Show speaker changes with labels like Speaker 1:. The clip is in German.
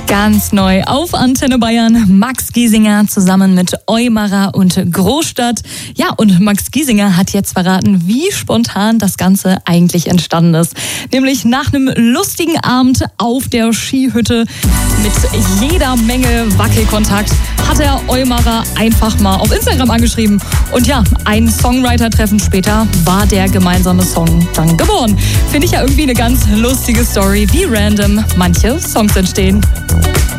Speaker 1: Ganz neu auf Antenne Bayern. Max Giesinger zusammen mit Eumarer und Großstadt. Ja, und Max Giesinger hat jetzt verraten, wie spontan das Ganze eigentlich entstanden ist. Nämlich nach einem lustigen Abend auf der Skihütte mit jeder Menge Wackelkontakt hat er Eumarer einfach mal auf Instagram angeschrieben. Und ja, ein Songwriter-Treffen später war der gemeinsame Song dann geboren. Finde ich ja irgendwie eine ganz lustige Story, wie random manche Songs entstehen.